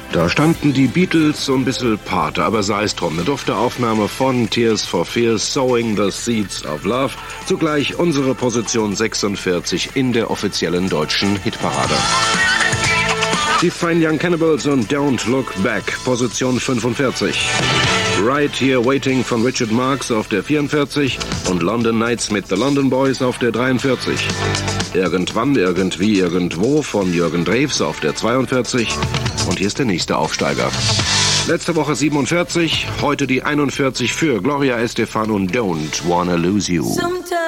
Da standen die Beatles so ein bisschen Pate, aber sei es drum. Eine dufte Aufnahme von Tears for Fears, Sowing the Seeds of Love. Zugleich unsere Position 46 in der offiziellen deutschen Hitparade. Die Fine Young Cannibals und Don't Look Back, Position 45. Right Here Waiting von Richard Marx auf der 44 und London Nights mit The London Boys auf der 43. Irgendwann, irgendwie, irgendwo von Jürgen Drews auf der 42. Und hier ist der nächste Aufsteiger. Letzte Woche 47, heute die 41 für Gloria Estefan und Don't Wanna Lose You. Sometimes